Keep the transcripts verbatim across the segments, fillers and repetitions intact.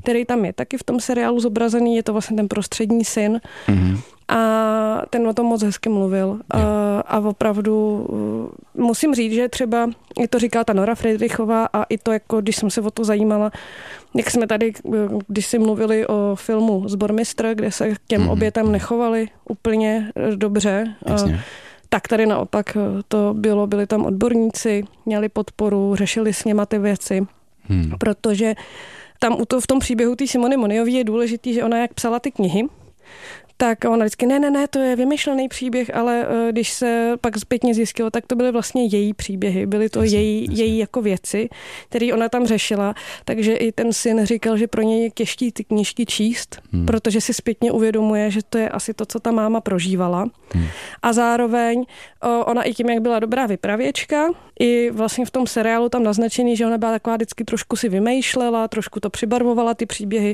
který tam je taky v tom seriálu zobrazený, je to vlastně ten prostřední syn. Mm-hmm. A ten o tom moc hezky mluvil. A, a opravdu musím říct, že třeba, i to říká ta Nora Friedrichová a i to, jako když jsem se o to zajímala, jak jsme tady, když si mluvili o filmu Sbormistr, kde se k těm mm-hmm. obětem nechovali úplně dobře, a, tak tady naopak to bylo, byli tam odborníci, měli podporu, řešili s něma ty věci, hmm. protože tam u to, v tom příběhu té Simony Moniové je důležitý, že ona jak psala ty knihy, tak ona vždycky, ne, ne, ne, to je vymyšlený příběh, ale uh, když se pak zpětně zjistilo, tak to byly vlastně její příběhy, byly to jasně, její, jasně. její jako věci, které ona tam řešila, takže i ten syn říkal, že pro něj je těžký ty knížky číst, hmm. protože si zpětně uvědomuje, že to je asi to, co ta máma prožívala. Hmm. A zároveň uh, ona i tím, jak byla dobrá vypravěčka, i vlastně v tom seriálu tam naznačený, že ona byla taková vždycky trošku si vymýšlela, trošku to přibarvovala ty příběhy.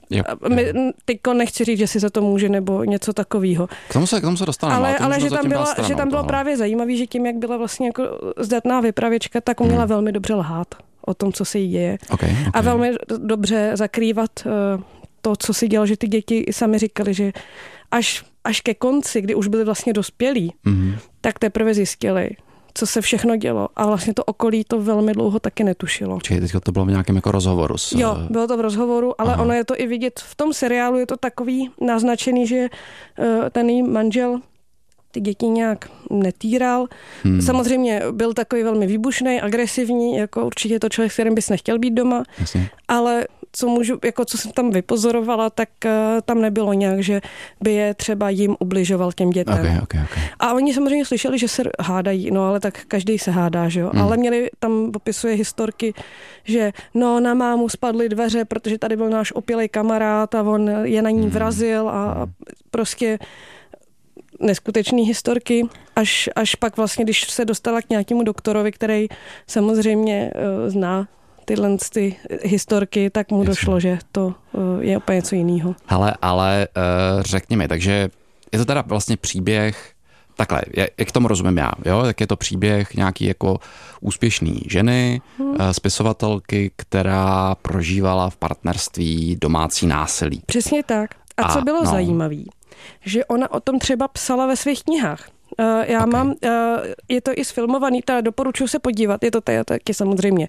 Teďko nechci říct, že si za to může nebo něco takového. K tomu se, k tomu se dostaneme. Ale, ale že, tam byla, že tam bylo toho. Právě zajímavý, že tím, jak byla vlastně jako zdatná vypravěčka, tak uměla hmm. velmi dobře lhát o tom, co se jí děje. Okay, okay. A velmi dobře zakrývat uh, to, co si dělal, že ty děti sami říkali, že až, až ke konci, kdy už byli vlastně dospělí, hmm. tak teprve zjistili, co se všechno dělo. A vlastně to okolí to velmi dlouho taky netušilo. Čili teď to bylo v nějakém jako rozhovoru. S... Jo, bylo to v rozhovoru, ale Aha. ono je to i vidět v tom seriálu, je to takový naznačený, že uh, ten její manžel ty děti nějak netýral. Hmm. Samozřejmě byl takový velmi výbušný, agresivní, jako určitě to člověk, s kterým bys nechtěl být doma, Jasně. ale co můžu, jako co jsem tam vypozorovala, tak uh, tam nebylo nějak, že by je třeba jim ubližoval těm dětem. Okay, okay, okay. A oni samozřejmě slyšeli, že se hádají, no ale tak každý se hádá, že jo. Hmm. Ale měli, tam popisuje historky, že no na mámu spadly dveře, protože tady byl náš opilej kamarád a on je na ní hmm. vrazil a, a prostě neskutečný historky, až, až pak vlastně, když se dostala k nějakému doktorovi, který samozřejmě uh, zná tyhle ty historky, tak mu Jasně. došlo, že to uh, je úplně něco jiného. Hele, ale uh, řekni mi, takže je to teda vlastně příběh, takhle, jak tomu rozumím já, jo? Tak je to příběh nějaký jako úspěšný ženy, hmm. uh, spisovatelky, která prožívala v partnerství domácí násilí. Přesně tak. A, A co bylo no. zajímavé, že ona o tom třeba psala ve svých knihách. Uh, já okay. mám, uh, je to i sfilmovaný, teda doporučuji se podívat, je to taky samozřejmě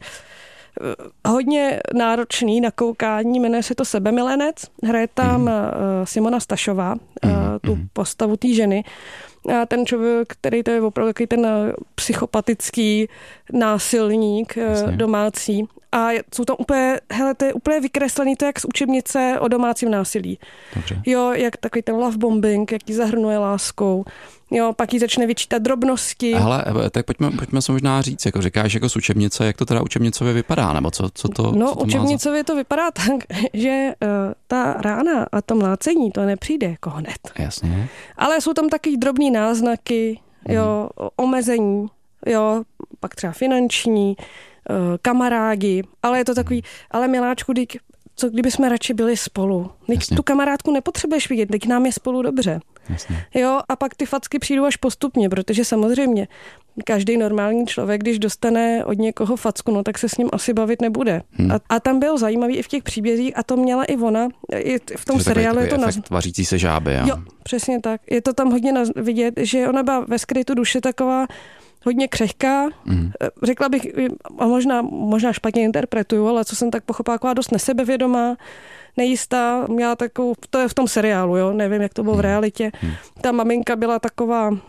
uh, hodně náročný na koukání, jmenuje se to Sebemilenec, hraje tam mm. uh, Simona Stašová, uh, mm. tu postavu té ženy. A ten člověk, který to je opravdu takový ten psychopatický násilník Jasně. domácí. A jsou tam úplně, hele, to je úplně vykreslený, to je jak z učebnice o domácím násilí. Dobře. Jo, jak takový ten love bombing, jak ji zahrnuje láskou. Jo, pak jí začne vyčítat drobnosti. Hele, tak pojďme, pojďme se možná říct, jako říkáš jako z učebnice, jak to teda učebnicově vypadá, nebo co, co to No, co to učebnicově za... to vypadá tak, že uh, ta rána a to mlácení, to nepřijde jako hned. Jasně. Ale jsou tam taky drobný náznaky, jo, mm. omezení, jo, pak třeba finanční, uh, kamarádi, ale je to takový, ale miláčku, dík, co kdyby jsme radši byli spolu. Tu kamarádku nepotřebuješ vidět, teď nám je spolu dobře. Jasně. Jo, a pak ty facky přijdou až postupně, protože samozřejmě každý normální člověk, když dostane od někoho facku, no tak se s ním asi bavit nebude. Hmm. A, a tam bylo zajímavý i v těch příbězích, a to měla i ona, i v tom Cože seriálu je to efekt naz... vařící se žáby. Jo? jo, přesně tak. Je to tam hodně naz... vidět, že ona byla ve skrytu duše taková hodně křehká. Hmm. Řekla bych, a možná, možná špatně interpretuju, ale co jsem tak pochopila, taková dost nesebevědomá, nejistá, měla takovou, to je v tom seriálu, jo, nevím, jak to bylo v realitě. Hmm. Ta maminka byla taková, uh,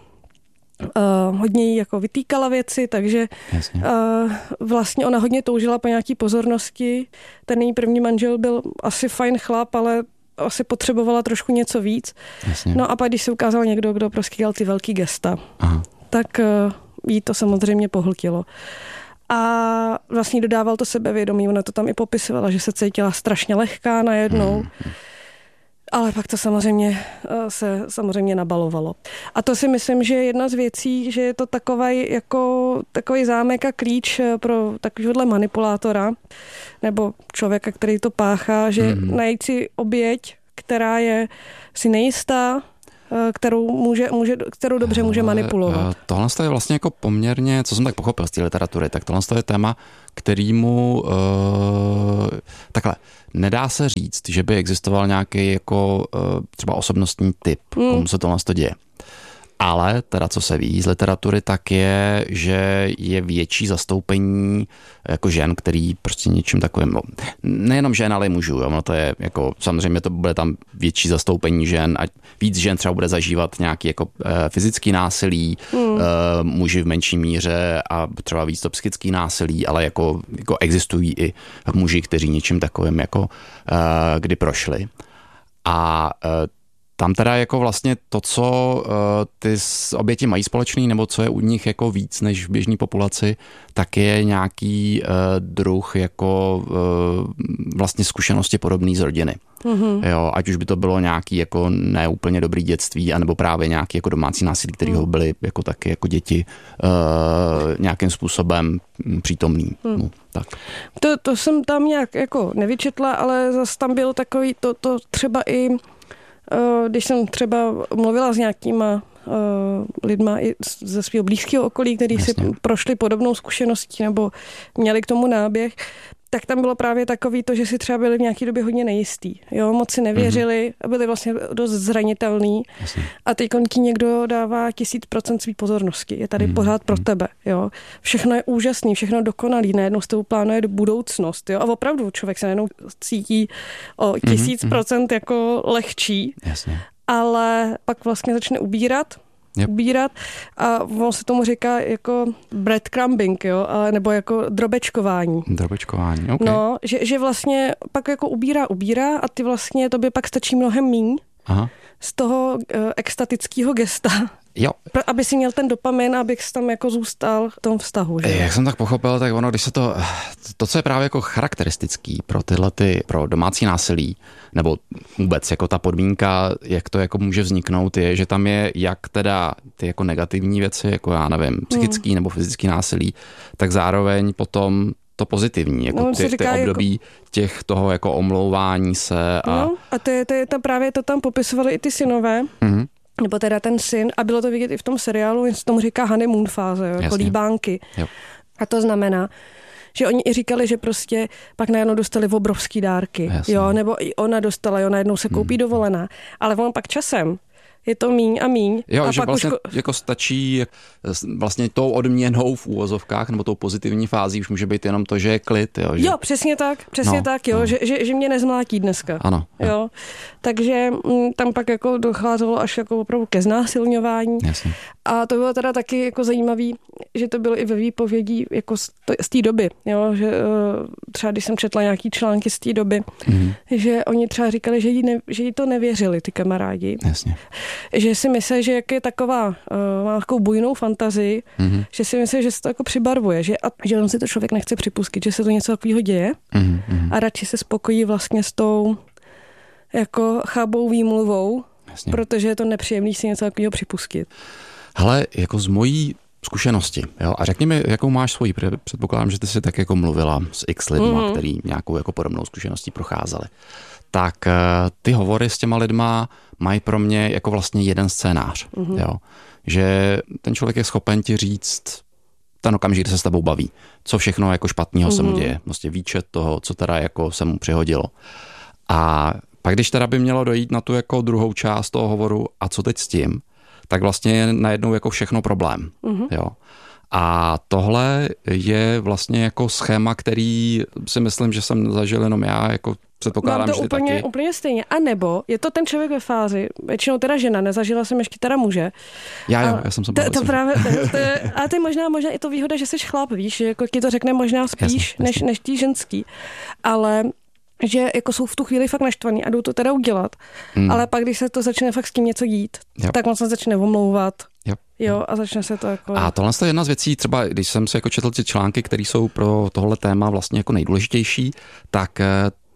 hodně jí jako vytýkala věci, takže uh, vlastně ona hodně toužila po nějaký pozornosti. Ten její první manžel byl asi fajn chlap, ale asi potřebovala trošku něco víc. Jasně. No a pak, když se ukázal někdo, kdo prostě dělal ty velký gesta, Aha. tak uh, jí to samozřejmě pohltilo. A vlastně dodával to sebevědomí, ona to tam i popisovala, že se cítila strašně lehká najednou, hmm. ale pak to samozřejmě se samozřejmě nabalovalo. A to si myslím, že je jedna z věcí, že je to takovej, jako, takový zámek a klíč pro takovýhle manipulátora, nebo člověka, který to páchá, že hmm. najít si oběť, která je si nejistá, kterou, může, může, kterou dobře může manipulovat. Tohle je vlastně jako poměrně, co jsem tak pochopil z té literatury, tak tohle je téma, kterýmu uh, takhle, nedá se říct, že by existoval nějaký jako uh, třeba osobnostní typ, mm. komu se tohle děje. Ale teda, co se ví z literatury, tak je, že je větší zastoupení jako žen, který prostě něčím takovým, no, nejenom žen, ale i mužů, jo, no to je jako, samozřejmě to bude tam větší zastoupení žen a víc žen třeba bude zažívat nějaký jako e, fyzický násilí, mm. e, muži v menší míře a třeba víc to psychický násilí, ale jako, jako existují i muži, kteří něčím takovým jako e, kdy prošli. A e, tam teda jako vlastně to, co uh, ty oběti mají společný, nebo co je u nich jako víc než v běžné populaci, tak je nějaký uh, druh jako uh, vlastně zkušenosti podobný z rodiny. Mm-hmm. Jo, ať už by to bylo nějaký jako neúplně dobrý dětství, anebo právě nějaký jako domácí násilí, kterýho byly jako taky jako děti uh, nějakým způsobem přítomný. Mm. No, tak. To, to jsem tam nějak jako nevyčetla, ale zase tam byl takový to, to třeba i když jsem třeba mluvila s nějakýma uh, lidma i ze svého blízkého okolí, kteří si prošli podobnou zkušeností nebo měli k tomu náběh, tak tam bylo právě takový to, že si třeba byli v nějaké době hodně nejistý. Jo, moc si nevěřili a byli vlastně dost zranitelný. Jasně. A teď ti někdo dává tisíc procent svý pozornosti. Je tady mm. pořád pro tebe. Jo. Všechno je úžasný, všechno dokonalý. Najednou s tebou plánuje do budoucnost. Jo. A opravdu člověk se najednou cítí o tisíc mm. procent jako lehčí. Jasně. Ale pak vlastně začne ubírat. Yep. ubírat a on se tomu říká jako breadcrumbing, jo, ale nebo jako drobečkování. Drobečkování, okay. No, že, že vlastně pak jako ubírá, ubírá a ty vlastně tobě pak stačí mnohem míň Aha. z toho uh, extatického gesta. Jo. Aby si měl ten dopamin, abych tam jako zůstal v tom vztahu. Že? Jak jsem tak pochopil, tak ono, když se to, to, co je právě jako charakteristický pro tyhle ty, pro domácí násilí, nebo vůbec jako ta podmínka, jak to jako může vzniknout, je, že tam je jak teda ty jako negativní věci, jako já nevím, psychický hmm. nebo fyzický násilí, tak zároveň potom to pozitivní, jako no, ty, ty období jako... těch toho jako omlouvání se. A, no, a to je, to je to právě to tam popisovali i ty synové, mm-hmm. nebo teda ten syn, a bylo to vidět i v tom seriálu, jen se tomu říká honeymoon fáze, jo, jako líbánky. Jo. A to znamená, že oni i říkali, že prostě pak najednou dostali obrovský dárky, Jasně. jo, nebo i ona dostala, jo, najednou se koupí mm. dovolená, ale on pak časem je to míň a míň. Jo, a že pak vlastně už... jako stačí vlastně tou odměnou v úvozovkách nebo tou pozitivní fází už může být jenom to, že je klid. Jo, že... jo přesně tak, přesně no, tak, jo, no. že, že, že mě nezmlátí dneska. Ano. Jo. Jo. Takže m, tam pak jako docházelo až jako opravdu ke znásilňování. Jasně. A to bylo teda taky jako zajímavý, že to bylo i ve výpovědí jako z té doby, jo, že třeba když jsem četla nějaký články z té doby, mm. že oni třeba říkali, že jí, ne, že jí to nevěřili, ty kamarádi. Jasně. Že si myslí, že jak je taková, uh, má takovou bujnou fantazii, mm-hmm. že si myslí, že se to jako přibarvuje, že, a, že on si to člověk nechce připustit, že se to něco takového děje mm-hmm. a radši se spokojí vlastně s tou jako chábou výmluvou, Jasně. protože je to nepříjemný si něco takového připustit. Hele, jako z mojí zkušenosti, jo, a řekni mi, jakou máš svoji, předpokládám, že ty jsi tak jako mluvila s x lidma, mm-hmm. který nějakou jako podobnou zkušeností procházeli. Tak ty hovory s těma lidma mají pro mě jako vlastně jeden scénář, mm-hmm. jo, že ten člověk je schopen ti říct ten okamžik, kdy se s tebou baví, co všechno jako špatného mm-hmm. se mu děje, vlastně výčet toho, co teda jako se mu přihodilo. A pak když teda by mělo dojít na tu jako druhou část toho hovoru a co teď s tím, tak vlastně je najednou jako všechno problém. Mm-hmm. Jo. A tohle je vlastně jako schéma, který si myslím, že jsem zažil jenom já, jako předpokládám, Mám to že úplně, taky. úplně stejně. A nebo je to ten člověk ve fázi, většinou teda žena, nezažila jsem ještě teda muže. Já jo, a já jsem se to, to právě, to, to je, a to je možná, možná i to výhoda, že jsi chlap, víš, že jako ti to řekne možná spíš, jasně, jasně. než, než tí ženský. Ale že jako jsou v tu chvíli fakt naštvaný a jdou to teda udělat. Hmm. Ale pak, když se to začne fakt s tím něco dít, jo. tak on se začne omlouvat. Jo. jo, a začne se to jako... A tohle je jedna z věcí, třeba když jsem si jako četl ty články, které jsou pro tohle téma vlastně jako nejdůležitější, tak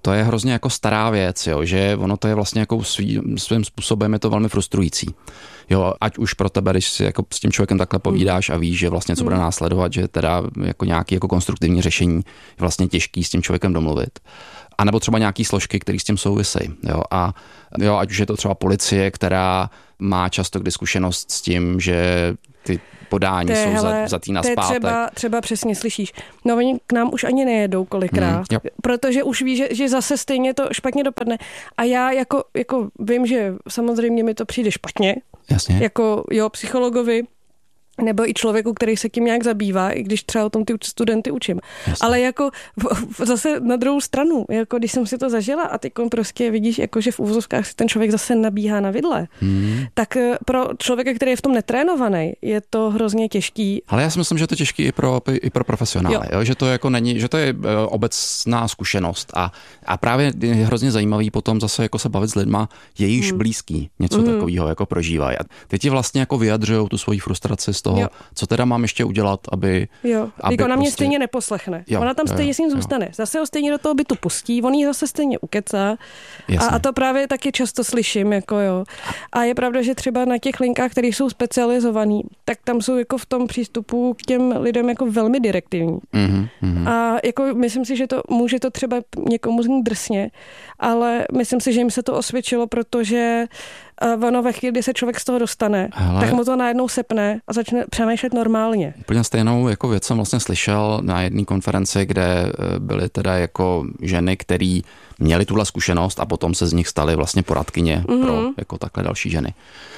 to je hrozně jako stará věc, jo, že ono to je vlastně jako svý, svým způsobem je to velmi frustrující. Jo, ať už pro tebe, když si jako s tím člověkem takhle povídáš a víš, že vlastně co bude následovat, že teda jako nějaký jako konstruktivní řešení je vlastně těžký s tím člověkem domluvit. A nebo třeba nějaký složky, které s tím souvisejí. Jo, a jo, ať už je to třeba policie, která má často kdy zkušenost s tím, že ty podání to je, jsou hele, za, za tý naspátek. To je třeba, třeba přesně slyšíš. No oni k nám už ani nejedou kolikrát, mm, protože už ví, že, že zase stejně to špatně dopadne. A já jako, jako vím, že samozřejmě mi to přijde špatně. Jasně. Jako jo, psychologovi, nebo i člověku, který se tím nějak zabývá, i když třeba o tom ty studenty učím. Jasně. Ale jako zase na druhou stranu, jako když jsem si to zažila a teď prostě vidíš, jako že v úvozovkách si ten člověk zase nabíhá na vidle, hmm. tak pro člověka, který je v tom netrénovaný, je to hrozně těžký. Ale já si myslím, že to je těžký i pro, i pro profesionály, jo. Jo? Že to jako není, že to je obecná zkušenost a, a právě je hrozně zajímavý potom zase jako se bavit s lidma, jejichž hmm. blízký něco hmm. takového jako prožívají. A ty ti vlastně jako vyjadřují tu svoji frustraci z toho, jo. co teda mám ještě udělat, aby... Jo, aby ona mě prostě... stejně neposlechne. Jo, ona tam stejně jo, s ním jo. zůstane. Zase ho stejně do toho bytu pustí, on jí zase stejně ukecá. A, a to právě taky často slyším, jako jo. A je pravda, že třeba na těch linkách, které jsou specializovaný, tak tam jsou jako v tom přístupu k těm lidem jako velmi direktivní. Mm-hmm, mm-hmm. A jako myslím si, že to může to třeba někomu znít drsně, ale myslím si, že jim se to osvědčilo, protože ono ve chvíli, kdy se člověk z toho dostane, hele, tak mu to najednou sepne a začne přemýšlet normálně. Úplně stejnou jako věc jsem vlastně slyšel na jedné konferenci, kde byly teda jako ženy, které měly tuhle zkušenost a potom se z nich staly vlastně poradkyně mm-hmm. pro jako takhle další ženy.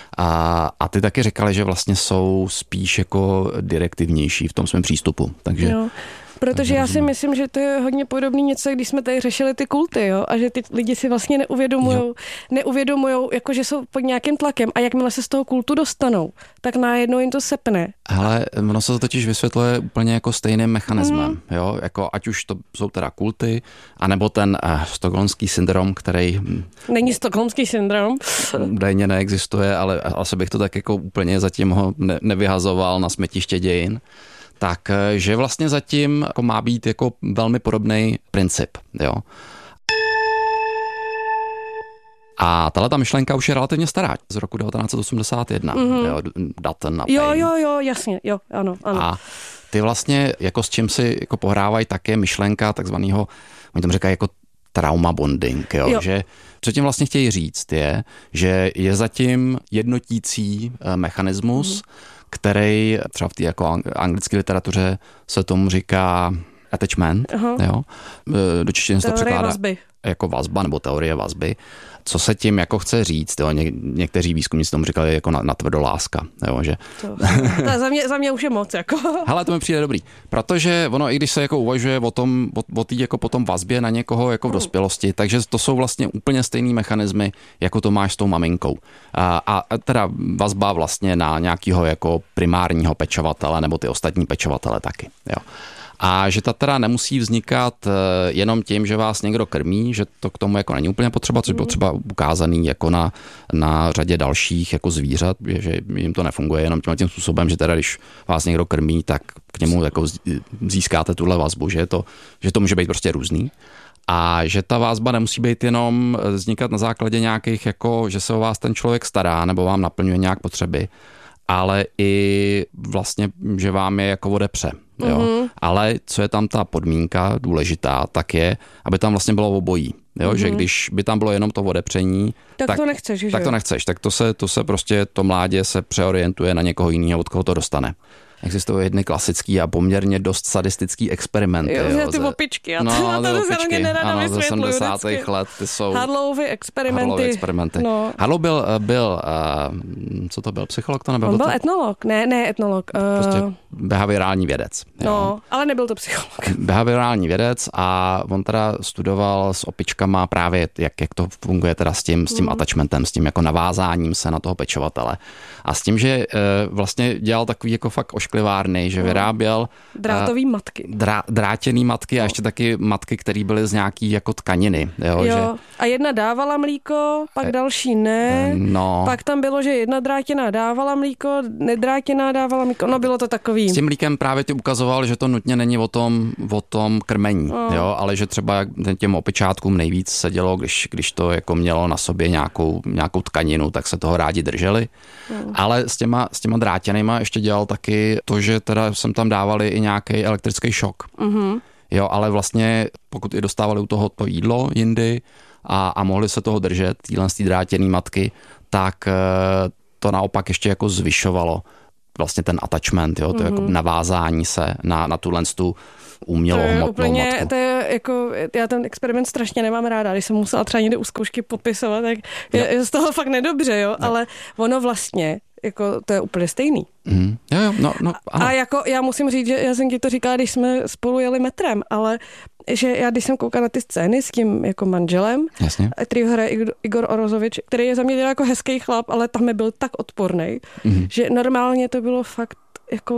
A, a ty taky říkali, že vlastně jsou spíš jako direktivnější v tom svém přístupu. Takže jo. Protože já si myslím, že to je hodně podobný něco, když jsme tady řešili ty kulty, jo, a že ty lidi si vlastně neuvědomujou, neuvědomujou, jako že jsou pod nějakým tlakem a jakmile se z toho kultu dostanou, tak najednou jim to sepne. Ale ono se to totiž vysvětluje úplně jako stejným mechanismem, mm. jo, jako ať už to jsou teda kulty, anebo ten eh, stockholmský syndrom, který... Není stockholmský syndrom. Údajně neexistuje, ale asi bych to tak jako úplně zatím ho ne, nevyhazoval na smetiště dějin. Tak, že vlastně zatím jako má být jako velmi podobný princip, jo. A tahleta myšlenka už je relativně stará, z roku devatenáct set osmdesát jedna, mm-hmm. jo, Dutton a Payne. Jo, jo, jo, jasně, jo, ano, ano. A ty vlastně, jako s čím si jako pohrávají, tak je myšlenka takzvanýho, oni tomu říkají jako trauma bonding, jo, jo. Že co tím vlastně chtějí říct je, že je zatím jednotící mechanismus, mm-hmm. který třeba v té jako anglické literatuře se tomu říká attachment, uh-huh. jo. Do češtiny se to překládá vazby. Jako vazba nebo teorie vazby. Co se tím jako chce říct, jo? Ně, někteří výzkumníci tomu říkali jako na, na tvrdoláska, jo, že... To, to za, mě, za mě už je moc, jako. Hele, to mi přijde dobrý, protože ono, i když se jako uvažuje o tom, o, o té jako potom vazbě na někoho jako v dospělosti, takže to jsou vlastně úplně stejný mechanismy, jako to máš s tou maminkou. A, a teda vazba vlastně na nějakého jako primárního pečovatele nebo ty ostatní pečovatele taky, jo. A že ta teda nemusí vznikat jenom tím, že vás někdo krmí, že to k tomu jako není úplně potřeba, což bylo třeba ukázaný jako na, na řadě dalších jako zvířat, že jim to nefunguje jenom tím, tím způsobem, že teda když vás někdo krmí, tak k němu jako získáte tuhle vazbu, že, je to, že to může být prostě různý. A že ta vazba nemusí být jenom vznikat na základě nějakých, jako, že se o vás ten člověk stará nebo vám naplňuje nějak potřeby, ale i vlastně, že vám je jako odepře. Jo? Mm-hmm. Ale co je tam ta podmínka důležitá, tak je, aby tam vlastně bylo obojí. Jo? Mm-hmm. Že když by tam bylo jenom to odepření, tak, tak to nechceš, že? Tak to nechceš, tak to se, to se prostě, to mládě se přeorientuje na někoho jiného, od koho to dostane. Existují jedny klasický a poměrně dost sadistický experimenty. Jo, jo, ty opičky. A no, to, to se hodně nerada ano, vysvětluju. Z osmdesátých let ty jsou... Harlowovy experimenty. Harlowovy experimenty. No. Harlow byl, byl uh, co to byl, psycholog to nebyl? On byl to? etnolog, ne, ne etnolog. Uh... Prostě behaviorální vědec. No, jo. Ale nebyl to psycholog. Behaviorální vědec a on teda studoval s opičkama právě, jak, jak to funguje teda s tím, s tím mm. attachmentem, s tím jako navázáním se na toho pečovatele. A s tím, že uh, vlastně dělal takový jako fakt ošklivý sklivárny, že vyráběl drátový matky. Drá, drátěný matky a ještě taky matky, které byly z nějaký jako tkaniny. Jo, jo. Že... A jedna dávala mlíko, pak další ne. No. Pak tam bylo, že jedna drátěná dávala mlíko, nedrátěná dávala mlíko. No bylo to takový. S tím mlíkem právě ty ukazoval, že to nutně není o tom, o tom krmení, no. jo, ale že třeba těm opičátkům nejvíc se dělo, když, když to jako mělo na sobě nějakou, nějakou tkaninu, tak se toho rádi drželi. No. Ale s těma, s těma drátěnýma ještě dělal taky to, že teda sem tam dávali i nějaký elektrický šok. Mm-hmm. Jo, ale vlastně pokud i dostávali u toho to jídlo jindy a, a mohli se toho držet, týhle z té drátěný matky, tak to naopak ještě jako zvyšovalo vlastně ten attachment, jo, to mm-hmm. jako navázání se na, na tuhle tu umělou hmotnou úplně, matku. To je jako, já ten experiment strašně nemám ráda, když jsem musela třeba někde u zkoušky popisovat, tak je, je z toho fakt nedobře, jo, jo. Ale ono vlastně, jako to je úplně stejný. Mm. Jo, jo, no, no, ano. A jako já musím říct, že já jsem ti to říkala, když jsme spolu jeli metrem, ale že já, když jsem koukala na ty scény s tím jako manželem, Jasně. který hraje Igor Orozovič, který je za mě jako hezký chlap, ale tam byl tak odporný, mm. že normálně to bylo fakt jako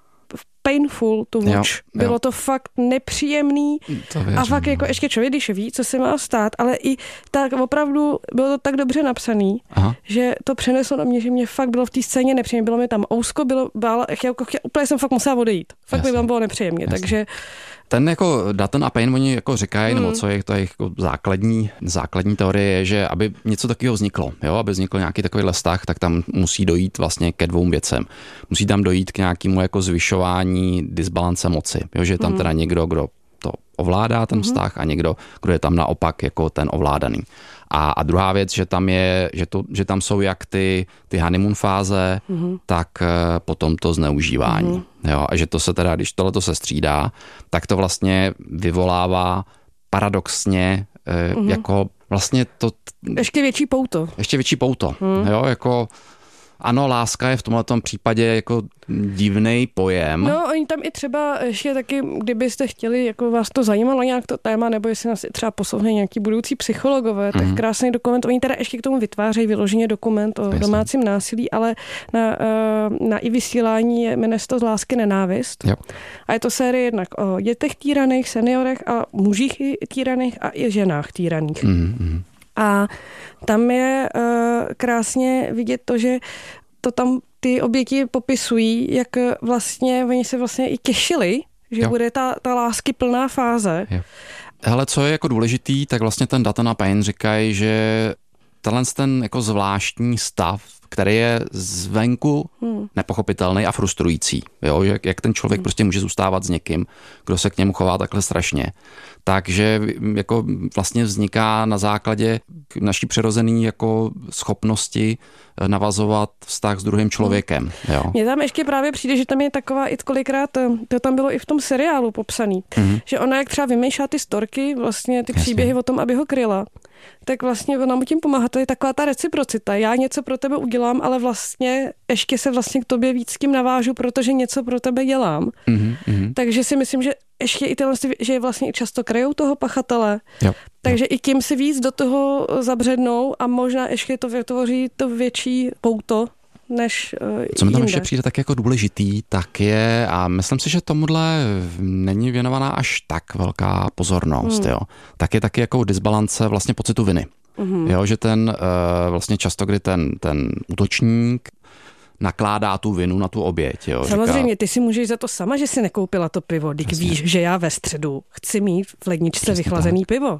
painful to watch. Jo, bylo jo. to fakt nepříjemný to věřím, a fakt jako ještě člověk, když ví, co se má stát, ale i tak opravdu bylo to tak dobře napsaný, Aha. že to přeneslo na mě, že mě fakt bylo v té scéně nepříjemně. Bylo mi tam ousko, bylo, bála, jako, úplně jsem fakt musela odejít. Fakt Jasně. by tam bylo nepříjemně, Jasně. takže ten jako Dutton a Payne, oni jako říkají, mm. nebo co je to je jako základní, základní teorie je, že aby něco takového vzniklo, jo, aby vznikl nějaký takovýhle vztah, tak tam musí dojít vlastně ke dvou věcem. Musí tam dojít k nějakému jako zvyšování disbalance moci, jo, že je tam mm. teda někdo, kdo to ovládá ten mm. vztah a někdo, kdo je tam naopak jako ten ovládaný. A, a druhá věc, že tam je, že, to, že tam jsou jak ty, ty honeymoon fáze, mm-hmm. tak potom to zneužívání. Mm-hmm. Jo, a že to se teda, když tohleto se střídá, tak to vlastně vyvolává paradoxně mm-hmm. jako vlastně to... Ještě větší pouto. Ještě větší pouto, mm. jo, jako... Ano, láska je v tomhletom případě jako divný pojem. No, oni tam i třeba ještě taky, kdybyste chtěli, jako vás to zajímalo nějak to téma, nebo jestli nás třeba poslouchají nějaký budoucí psychologové, mm. tak krásný dokument. Oni teda ještě k tomu vytvářejí vyloženě dokument o Jasně. domácím násilí, ale na, na i vysílání je jmenuje se to Z lásky nenávist. Jo. A je to série jednak o dětech týraných, seniorech a mužích týraných a i ženách týraných. Mm. A tam je uh, krásně vidět to, že to tam ty oběti popisují, jak vlastně oni se vlastně i těšili, že jo. bude ta, ta lásky plná fáze. Jo. Hele, co je jako důležitý, tak vlastně ten Dutton a Payne říkají, že tenhle ten jako zvláštní stav, který je zvenku hmm. nepochopitelný a frustrující. Jo? Jak, jak ten člověk hmm. prostě může zůstávat s někým, kdo se k němu chová takhle strašně. Takže jako vlastně vzniká na základě naší přirozené jako schopnosti navazovat vztah s druhým člověkem. Jo? Mně tam ještě právě přijde, že tam je taková i kolikrát, to tam bylo i v tom seriálu popsaný, hmm. že ona jak třeba vymýšlá ty storky, vlastně ty Jasně. příběhy o tom, aby ho kryla, tak vlastně ona mu tím pomáhá. To je taková ta reciprocita. Já něco pro tebe udělám, ale vlastně ještě se vlastně k tobě víc s tím navážu, protože něco pro tebe dělám. Mm-hmm. Takže si myslím, že ještě i tyhle, že vlastně často kryjou toho pachatele. Jo. Takže i tím si víc do toho zabřednou a možná ještě to vytvoří to větší pouto, než uh, Co mi tam jinde. ještě přijde tak jako důležitý, tak je, a myslím si, že tomuhle není věnovaná až tak velká pozornost, hmm. jo, tak je taky jako disbalance vlastně pocitu viny. Hmm. Jo, že ten uh, vlastně často, kdy ten, ten útočník nakládá tu vinu na tu oběť. Jo, Samozřejmě, říká, ty si můžeš za to sama, že si nekoupila to pivo, když víš, že já ve středu chci mít v ledničce Přesně vychlazený tak. pivo.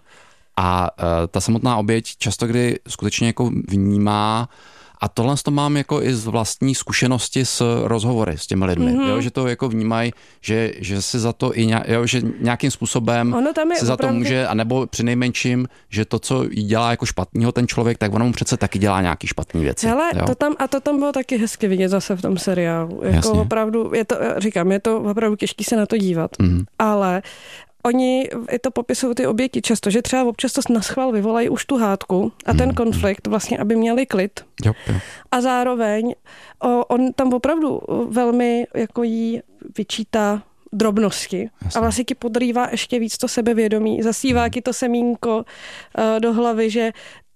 A uh, ta samotná oběť často, kdy skutečně jako vnímá. A tohle to mám jako i z vlastní zkušenosti s rozhovory s těmi lidmi, mm-hmm. jo, že to jako vnímají, že, že si za to i nějak, jo, že nějakým způsobem si za opravdu... to může, anebo přinejmenším, že to, co jí dělá jako špatného ten člověk, tak ono mu přece taky dělá nějaký špatný věci. Hele, to tam, a to tam bylo taky hezky vidět zase v tom seriálu. Jako Jasně. opravdu, je to, říkám, je to opravdu těžký se na to dívat, mm-hmm. ale oni to popisují ty oběti často, že třeba občas to naschvál vyvolají už tu hádku a ten mm. konflikt vlastně, aby měli klid. Jo, jo. A zároveň o, on tam opravdu velmi jako jí vyčítá drobnosti. Jasně. A vlastně ti podrývá ještě víc to sebevědomí. Zasívá mm. ti to semínko uh, do hlavy, že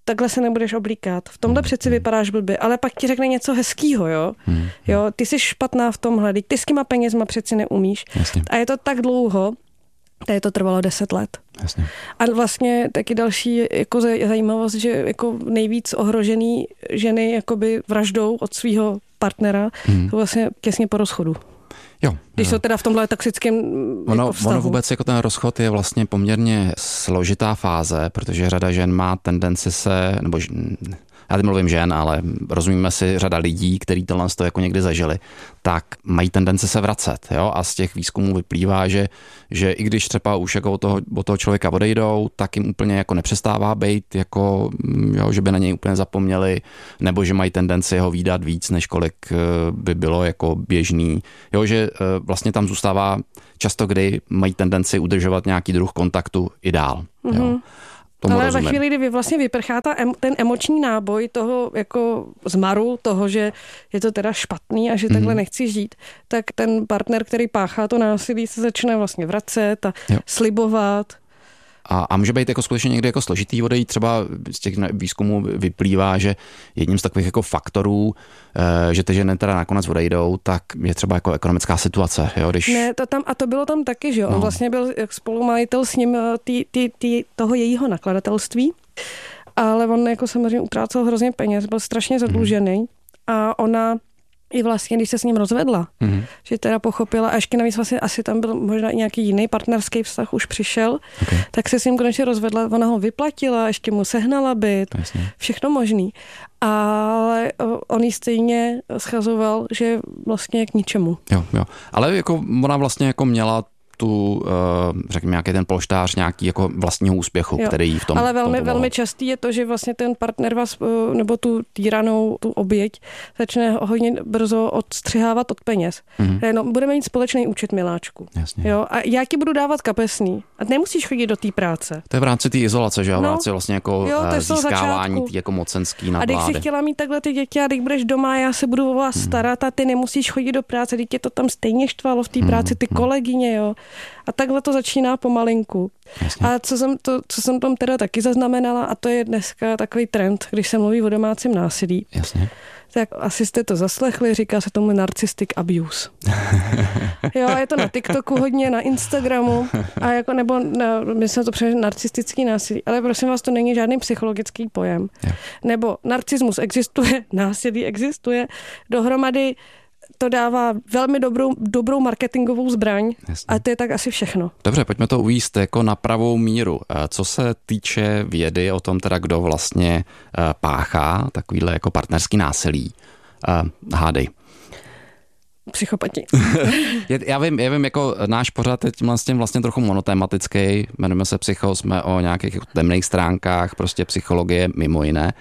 takhle se nebudeš oblíkat, v tomhle přeci vypadáš blbě, ale pak ti řekne něco hezkýho, jo. Hmm. Jo, ty jsi špatná v tomhle, ty s těma penězma přeci neumíš. Jasně. A je to tak dlouho, tady to trvalo deset let. Jasně. A vlastně taky další jako zajímavost, že jako nejvíc ohrožený ženy jakoby vraždou od svého partnera, hmm. to vlastně těsně po rozchodu. Jo, Když jo. jsou teda v tomhle toxickém ono, jako vztahu. Ono vůbec jako ten rozchod je vlastně poměrně složitá fáze, protože řada žen má tendenci se, nebo já teď mluvím žen, ale rozumíme si, řada lidí, kteří tohle to jako někdy zažili, tak mají tendenci se vracet. Jo? A z těch výzkumů vyplývá, že, že i když třeba už jako od toho, od toho člověka odejdou, tak jim úplně jako nepřestává být, jako, jo, že by na něj úplně zapomněli, nebo že mají tendenci ho vídat víc, než kolik by bylo jako běžný. Jo, že vlastně tam zůstává často, kdy mají tendenci udržovat nějaký druh kontaktu i dál. Jo? Mm-hmm. Tomu Ale rozumím. ve chvíli, kdy vlastně vyprchá ta, ten emoční náboj toho jako zmaru, toho, že je to teda špatný a že mm-hmm. takhle nechci žít, tak ten partner, který páchá to násilí, se začne vlastně vracet a jo. slibovat. A, a může být jako skutečně někdy jako složitý odejít, třeba z těch výzkumů vyplývá, že jedním z takových jako faktorů, že ty ženy teda nakonec odejdou, tak je třeba jako ekonomická situace. Jo, když... Ne, to tam, a to bylo tam taky, že jo. No. On vlastně byl spolumajitel s ním tý, tý, tý, toho jejího nakladatelství, ale on jako samozřejmě utrácel hrozně peněz, byl strašně zadlužený mm. a ona i vlastně, když se s ním rozvedla, mm-hmm. že teda pochopila, a ještě navíc vlastně asi tam byl možná i nějaký jiný partnerský vztah už přišel, okay. tak se s ním konečně rozvedla, ona ho vyplatila, ještě mu sehnala byt, Jasně. všechno možný. Ale on jí stejně schazoval, že vlastně k ničemu. Jo, jo. Ale jako ona vlastně jako měla tu, řekněme, nějaký ten polštář nějaký jako vlastního úspěchu, jo. který jí v tom Ale velmi, tom velmi častý je to, že vlastně ten partner vás, nebo tu týranou, tu oběť, začne hodně brzo odstřihávat od peněz. Mm-hmm. No, budeme mít společný účet, miláčku. Jasně. Jo? A já ti budu dávat kapesný. A nemusíš chodit do té práce. To je v rámci té izolace, že? No. V rámci vlastně jako jo, získávání tý jako mocenský nadvlády. A když jsi chtěla mít takhle ty děti a když budeš doma, já se budu o vás mm. starat a ty nemusíš chodit do práce, dítě to tam stejně štvalo v té práci, ty mm. kolegyně, jo. A takhle to začíná pomalinku. Jasně. A co jsem, to, co jsem tam teda taky zaznamenala, a to je dneska takový trend, když se mluví o domácím násilí. Jasně. Tak asi jste to zaslechli, říká se tomu narcissistic abuse. Jo, je to na TikToku hodně, na Instagramu, a jako, nebo na, myslím to přijde narcistický násilí, ale prosím vás, to není žádný psychologický pojem. Jo. Nebo narcismus existuje, násilí existuje, dohromady to dává velmi dobrou, dobrou marketingovou zbraň. Jasně. A to je tak asi všechno. Dobře, pojďme to uvíct jako na pravou míru. Co se týče vědy o tom teda, kdo vlastně páchá takovýhle jako partnerský násilí, hádej. Psychopati. já vím, já vím, jako náš pořad je vlastně, vlastně trochu monotematický, jmenujeme se Psycho, jsme o nějakých temných stránkách, prostě psychologie mimo jiné.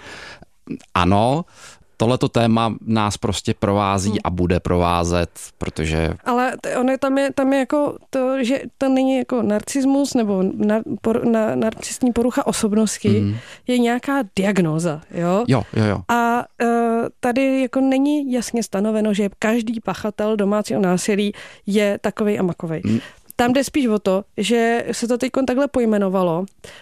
Ano, tohleto téma nás prostě provází hmm. a bude provázet, protože... Ale on je, tam, je, tam je jako to, že to není jako narcismus nebo nar, por, na, narcistní porucha osobnosti, hmm. je nějaká diagnóza, jo? Jo, jo, jo. A uh, tady jako není jasně stanoveno, že každý pachatel domácího násilí je takovej a makovej. Hmm. Tam jde spíš o to, že se to teď takhle pojmenovalo.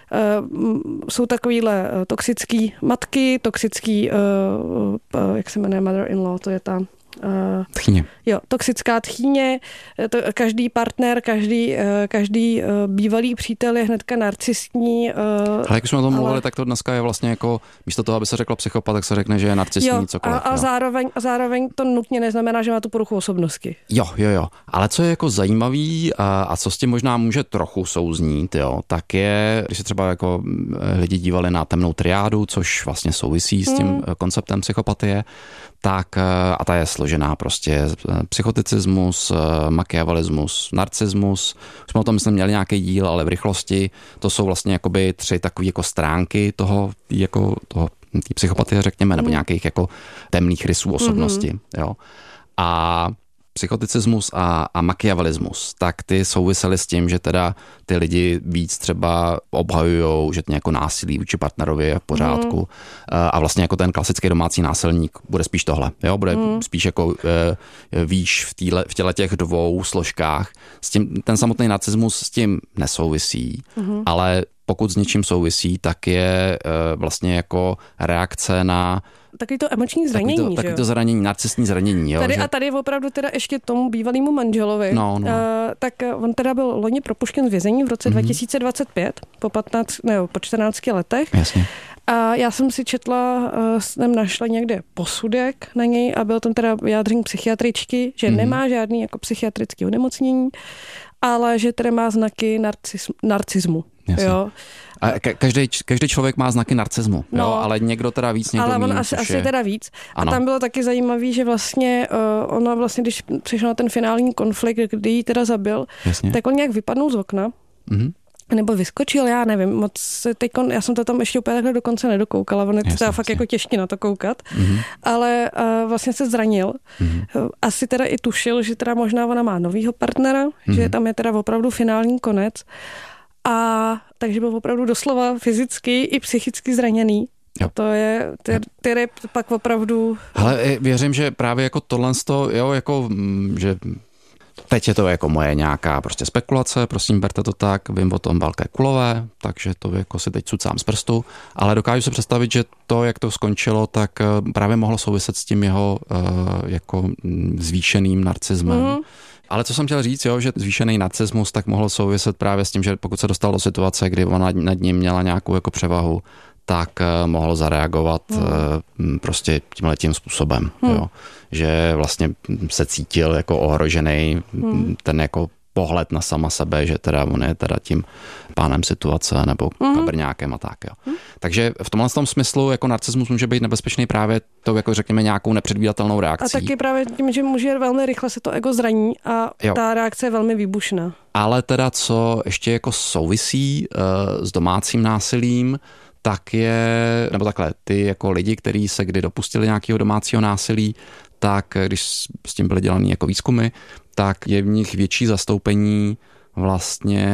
Jsou takovýhle toxický matky, toxický, jak se jmenuje, mother-in-law, to je ta... Tchýně. Jo, toxická tchýně, to, každý partner, každý, každý bývalý přítel je hnedka narcistní. Ale jak jsme o tom ale... mluvili, tak to dneska je vlastně jako, místo toho, aby se řeklo psychopat, tak se řekne, že je narcistní jo, cokoliv. A, a, zároveň, a zároveň to nutně neznamená, že má tu poruchu osobnosti. Jo, jo, jo. Ale co je jako zajímavý a, a co s tím možná může trochu souznít, jo, tak je, když se třeba jako lidi dívali na temnou triádu, což vlastně souvisí s tím hmm. konceptem psychopatie, tak a ta je složená prostě psychoticismus, machiavelismus, narcismus. Už jsme o tom, myslím, měli nějaký díl, ale v rychlosti. To jsou vlastně jakoby tři takové jako stránky toho, jako toho tý psychopatie, řekněme, mm. nebo nějakých jako temných rysů osobnosti. Mm. Jo. A psychoticismus a, a machiavelismus, tak ty souvisely s tím, že teda ty lidi víc třeba obhajujou, že to jako násilí vůči partnerovi je v pořádku. Mm. A vlastně jako ten klasický domácí násilník bude spíš tohle. Jo? Bude mm. spíš jako e, výš v, týhle, v těle těch dvou složkách. S tím, ten samotný narcismus s tím nesouvisí, mm. ale pokud s něčím souvisí, tak je vlastně jako reakce na takový to emoční zranění, takový to, takový to zranění, narcistní zranění. Jo, tady že... A tady opravdu teda ještě tomu bývalému manželovi, no, no. Uh, tak on teda byl loni propuštěn z vězení v roce mm-hmm. dva tisíce dvacet pět, po, patnáct, ne, po čtrnácti letech. Jasně. A já jsem si četla, jsem našla někde posudek na něj a byl tam teda vyjádření psychiatričky, že mm-hmm. nemá žádný jako psychiatrický onemocnění, ale že teda má znaky narcis, narcismu. Jo. A každý, každý člověk má znaky narcismu, no, jo, ale někdo teda víc, někdo ale on míň, asi, asi je... teda víc. Ano. A tam bylo taky zajímavý, že vlastně uh, ona vlastně, když přišel na ten finální konflikt, kdy ji teda zabil, Jasně. tak on nějak vypadnul z okna. Mhm. Nebo vyskočil, já nevím, moc teďkon, já jsem to tam ještě úplně takhle dokonce nedokoukala, on je jasně, teda fakt jasně. jako těžké na to koukat, mm-hmm. ale uh, vlastně se zranil. Mm-hmm. Asi teda i tušil, že teda možná ona má novýho partnera, mm-hmm. že tam je teda opravdu finální konec. A takže byl opravdu doslova fyzicky i psychicky zraněný. Jo. To je, ty je pak opravdu... Ale věřím, že právě jako tohle, jo, jako, že teď je to jako moje nějaká prostě spekulace, prosím, berte to tak, vím o tom velké kulové, takže to jako si teď cucám z prstu, ale dokážu si představit, že to, jak to skončilo, tak právě mohlo souviset s tím jeho uh, jako zvýšeným narcismem. Mm. Ale co jsem chtěl říct, jo, že zvýšený narcismus tak mohl souviset právě s tím, že pokud se dostal do situace, kdy ona nad ním měla nějakou jako převahu, tak uh, mohl zareagovat hmm. uh, prostě tímhletím způsobem, hmm. jo. Že vlastně se cítil jako ohrožený, hmm. ten jako pohled na sama sebe, že teda on je teda tím pánem situace nebo hmm. kabrňákem a tak, jo. Hmm. Takže v tomhle tom smyslu jako narcismus může být nebezpečný právě tou, jako řekněme, nějakou nepředvídatelnou reakcí. A taky právě tím, že může velmi rychle se to ego zraní a jo. ta reakce je velmi výbušná. Ale teda co ještě jako souvisí uh, s domácím násilím, tak je, nebo takhle, ty jako lidi, kteří se kdy dopustili nějakého domácího násilí, tak když s tím byly dělaný jako výzkumy, tak je v nich větší zastoupení vlastně,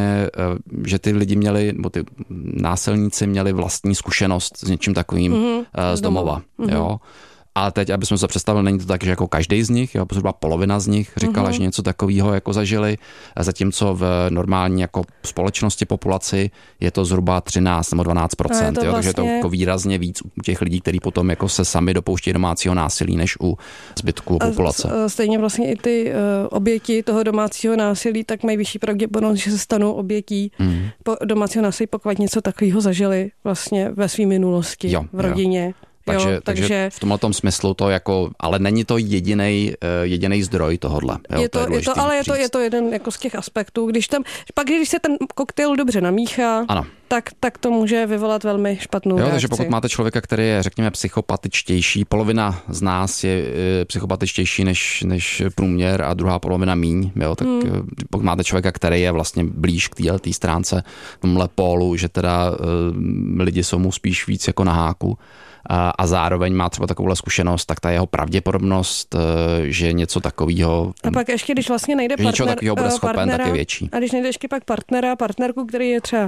že ty lidi měli, nebo ty násilníci měli vlastní zkušenost s něčím takovým mm-hmm. z domova, mm-hmm. jo. A teď, abychom se představili, není to tak, že jako každý z nich, jo, zhruba polovina z nich říkala, mm-hmm. že něco takového jako zažili, zatímco v normální jako společnosti populaci je to zhruba třináct nebo dvanáct procent, jo, vlastně... takže je to jako výrazně víc u těch lidí, kteří potom jako se sami dopouštějí domácího násilí, než u zbytku populace. A stejně vlastně i ty uh, oběti toho domácího násilí tak mají vyšší pravděpodobnost, že se stanou obětí mm. po domácího násilí, pokud něco takového zažili vlastně ve své minulosti, jo, v rodině. Jo. Takže, jo, takže, takže v tomhletom smyslu to jako, ale není to jedinej, jedinej zdroj tohodle. Jo, je to, to je je to, ale je to, je to jeden jako z těch aspektů. Když tam, pak když se ten koktejl dobře namíchá, ano. Tak, tak to může vyvolat velmi špatnou jo, reakci. Takže pokud máte člověka, který je, řekněme, psychopatičtější, polovina z nás je e, psychopatičtější než, než průměr a druhá polovina míň, jo, tak hmm. pokud máte člověka, který je vlastně blíž k této stránce, tomhle pólu, že teda e, lidi jsou mu spíš víc jako na háku, a, a zároveň má třeba takovouhle zkušenost, tak ta jeho pravděpodobnost, že něco takového... A pak ještě, když vlastně nejde partner, bude schopen, partnera, tak je větší. A když nejde ještě pak partnera, partnerku, který je třeba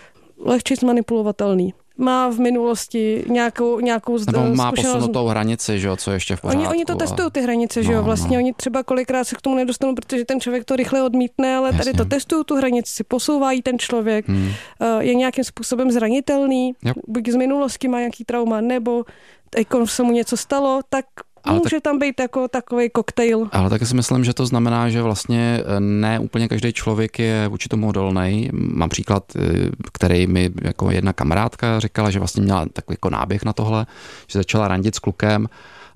lehčí zmanipulovatelný, má v minulosti nějakou, nějakou Nebo má zkušenost. Posunutou hranici, že jo, co ještě v pořádku. Oni, oni to testují, ty hranice, že jo, no, vlastně no. oni třeba kolikrát se k tomu nedostanou, protože ten člověk to rychle odmítne, ale Jasně. tady to testují, tu hranici si posouvají ten člověk, hmm. je nějakým způsobem zranitelný, yep. buď z minulosti má nějaký trauma, nebo jako se mu něco stalo, tak ale může tak, tam být jako takový koktejl. Ale taky si myslím, že to znamená, že vlastně ne úplně každý člověk je vůči tomu odolný. Mám příklad, který mi jako jedna kamarádka říkala, že vlastně měla takový jako náběh na tohle, že začala randit s klukem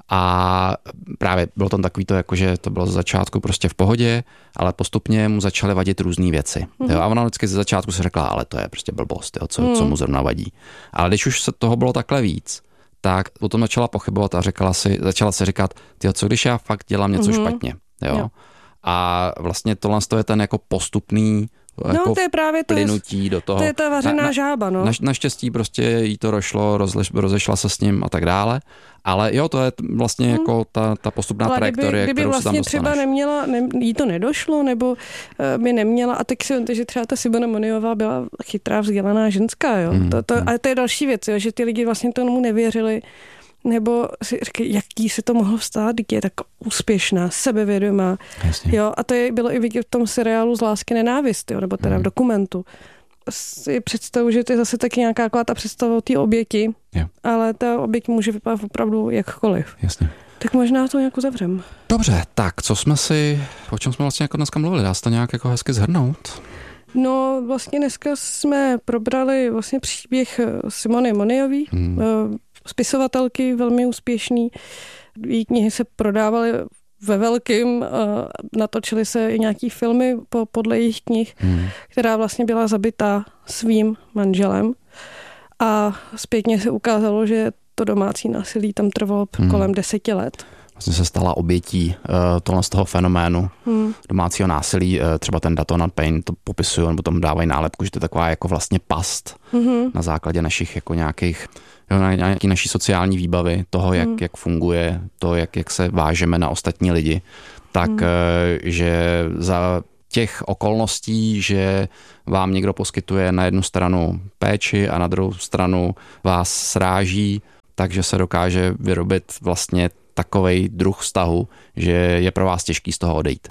a právě bylo tam takový to, jako, že to bylo ze začátku prostě v pohodě, ale postupně mu začaly vadit různé věci. Mm. Jo, a ona vždycky ze začátku si řekla, ale to je prostě blbost, jo, co, mm. co mu zrovna vadí. Ale když už se toho bylo takhle víc, tak potom začala pochybovat a řekla si, začala si říkat, tyjo, co když já fakt dělám něco mm-hmm. špatně, jo? jo. A vlastně tohle je ten jako postupný no, jako to je právě to plynutí je, do toho. To je ta vařená na, žába, no. Na, naštěstí prostě jí to rošlo, rozliš, rozešla se s ním a tak dále, ale jo, to je vlastně hmm. jako ta, ta postupná ale trajektorie, kdyby, kterou kdyby se tam vlastně dostaneš. třeba neměla, ne, jí to nedošlo, nebo uh, by neměla, a tak si vemte, že třeba ta Simona Moniová byla chytrá, vzdělaná ženská, jo. Hmm. To, to, hmm. Ale to je další věc, jo, že ty lidi vlastně tomu nevěřili, nebo si říkají, jaký se to mohlo stát, když je tak úspěšná, sebevědomá. Jasně. Jo, a to je, bylo i vidět v tom seriálu Z lásky nenávist, jo, nebo teda hmm. v dokumentu. si představu, že to je zase taky nějaká taková ta představa o té oběti, jo. ale ta oběť může vypadat opravdu jakkoliv. Jasně. Tak možná to nějak uzavřem. Dobře, tak co jsme si, o čem jsme vlastně jako dneska mluvili? Dá se to nějak jako hezky shrnout? No vlastně dneska jsme probrali vlastně příběh Simony Moniové, hmm. spisovatelky, velmi úspěšný. Její knihy se prodávaly ve velkým, natočily se i nějaký filmy po, podle jejich knih, hmm. která vlastně byla zabitá svým manželem a zpětně se ukázalo, že to domácí násilí tam trvalo hmm. kolem deseti let. Vlastně se stala obětí uh, tohle z toho fenoménu hmm. domácího násilí. Uh, třeba ten Datton and Payne to popisují, nebo tam dávají nálepku, že to je taková jako vlastně past hmm. na základě našich jako nějakých, jo, nějaký naší sociální výbavy, toho, jak, hmm. jak funguje, to, jak, jak se vážeme na ostatní lidi. Tak, hmm. uh, že za těch okolností, že vám někdo poskytuje na jednu stranu péči a na druhou stranu vás sráží, takže se dokáže vyrobit vlastně takovej druh vztahu, že je pro vás těžký z toho odejít.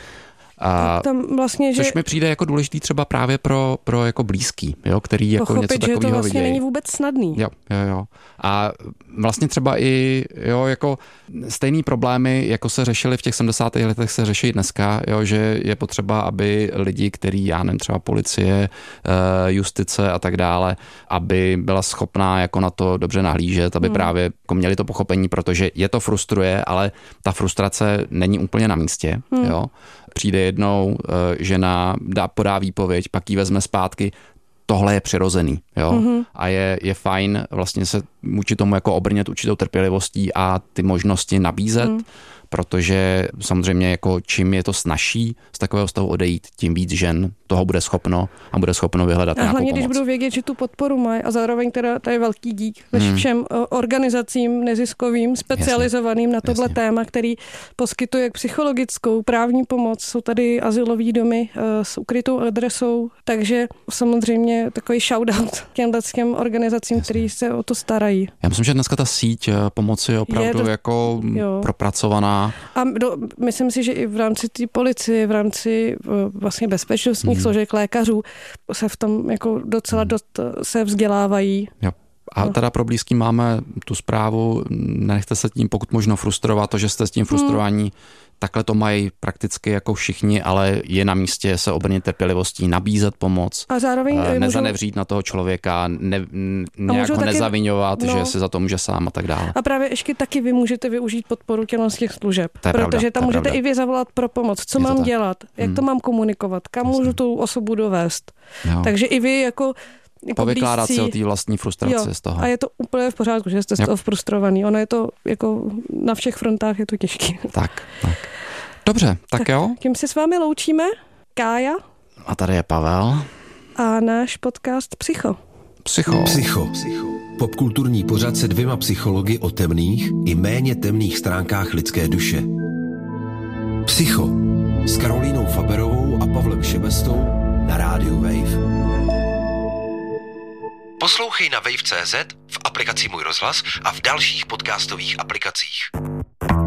A tam vlastně, což že mi přijde jako důležitý třeba právě pro, pro jako blízký, jo, který jako pochopit, něco takového že to vlastně vidějí. není vůbec snadný. Jo, jo, jo. A vlastně třeba i jo, jako stejný problémy, jako se řešily v těch sedmdesátých letech, se řeší dneska, jo, že je potřeba, aby lidi, který, já nevím, třeba policie, justice a tak dále, aby byla schopná jako na to dobře nahlížet, aby hmm. právě jako měli to pochopení, protože je to frustruje, ale ta frustrace není úplně na místě, hmm. jo. Přijde jednou žena, dá, podá výpověď, pak ji vezme zpátky. Tohle je přirozený, jo. Mm-hmm. A je, je fajn vlastně se vůči tomu jako obrnět určitou trpělivostí a ty možnosti nabízet, mm. protože samozřejmě jako čím je to snazší z takového stavu odejít, tím víc žen toho bude schopno a bude schopno vyhledat a nějakou hlavně, pomoc. Když budou vědět, že tu podporu mají a zároveň teda to je velký dík hmm. všem organizacím neziskovým, specializovaným jasně, na tohle jasně. téma, který poskytuje jak psychologickou, právní pomoc. Jsou tady azylový domy s ukrytou adresou, takže samozřejmě takový shoutout těmhle těm organizacím, který se o to starají. Já myslím, že dneska ta síť pomoci je opravdu je do... jako jo. propracovaná. A do, myslím si, že i v rámci té policie, v rámci vlastně bezpečnostních složek lékařů se v tom jako docela dost se vzdělávají. Jo. A no. teda pro blízký máme tu zprávu, nenechte se tím pokud možno frustrovat, to, že jste s tím frustrovaní, hmm. takhle to mají prakticky jako všichni, ale je na místě se obrnit trpělivostí, nabízet pomoc, a zároveň nezanevřít můžu... na toho člověka, ne, nějak ho taky... nezaviňovat, no. že si za to může sám a tak dále. A právě ještě taky vy můžete využít podporu těchto těch služeb, protože pravda, tam můžete pravda. i vy zavolat pro pomoc, co je mám dělat, jak hmm. to mám komunikovat, kam Jasně. můžu tu osobu dovést. Jo. Takže i vy jako Jako povykládat blízcí. si o té vlastní frustraci jo, z toho. A je to úplně v pořádku, že jste z toho frustrovaný. Ono je to jako na všech frontách je to těžký. Tak, tak. Dobře, tak, tak jo. Tím se s vámi loučíme. Kája. A tady je Pavel. A náš podcast Psycho. Psycho. Psycho. Popkulturní pořad se dvěma psychologi o temných i méně temných stránkách lidské duše. Psycho. S Karolínou Faberovou a Pavlem Šebestou na rádiu Wave. Poslouchej na wave tečka cé zet, v aplikaci Můj rozhlas a v dalších podcastových aplikacích.